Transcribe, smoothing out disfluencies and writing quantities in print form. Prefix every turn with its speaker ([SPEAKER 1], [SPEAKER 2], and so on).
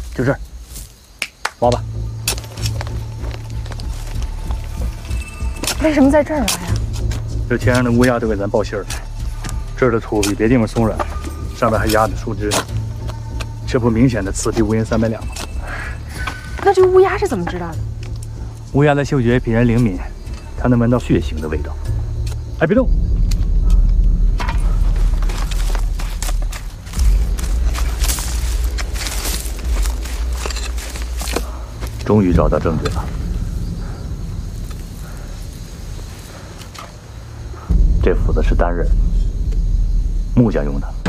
[SPEAKER 1] 就这儿，挖吧。
[SPEAKER 2] 为什么在这儿挖呀？
[SPEAKER 1] 这天上的乌鸦都给咱报信儿，这儿的土比别地方松软，上面还压着树枝呢，这不明显的此地无银300两吗？
[SPEAKER 2] 那这乌鸦是怎么知道的？
[SPEAKER 1] 乌鸦的嗅觉比人灵敏，它能闻到血腥的味道。哎，别动！终于找到证据了。这斧子是单刃，木匠用的。